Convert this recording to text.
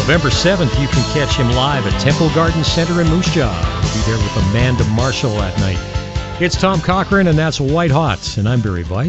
November 7th, you can catch him live at Temple Garden Center in Moose Jaw. He'll be there with Amanda Marshall that night. It's Tom Cochran, and that's White Hot, and I'm Barry White.